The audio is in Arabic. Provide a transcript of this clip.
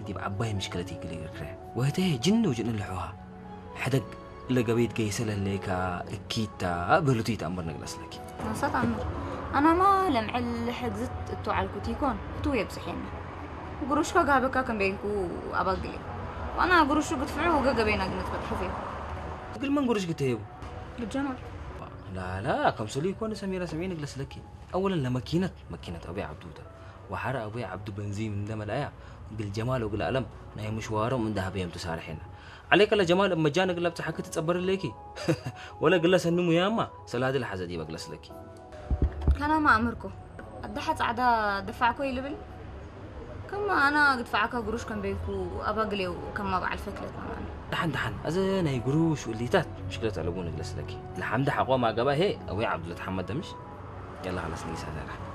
قدي بعباي مشكلتي كلي كره وهته جن وجن اللحوها حدق لقبيت قيسل الليكا كيتا بلوتي تأمر نقلس لك نصت عمر أنا ما لمع حجزت تو على الكوتيكون تو يبسحينا وقروش كا كان بينكو أبغلي وأنا قروش قد فعله وجا بينا قلت فتح فيه قل ما نقولش قلت هيو الجمال لا كم سولي يكون سميرة سمعين نقلس لك أولا لماكينة ماكينة أبي عبدوده وحرق أبوي عبد بنزين من دم الآية بالجمال وقل ألم نهي مشواره من ذهبهم تسارحين عليك الله جمال أما جانا قلبت حكت تصبر ليكي ولا قلس النمو ياما سلاد الحزدي بقلس لك كان ما أمركو الضحت عدا دفعكوا يلبل كما أنا قد فعكا قروش كان بيكو أبغلي وكما بعد فكرة دحن أزين هي قروش واللي تات مشكلة على أبونا قلس لك الحمد حقوا ما قبا هي أبوي عبد الله تحمد دمش يلا خلاص نيسا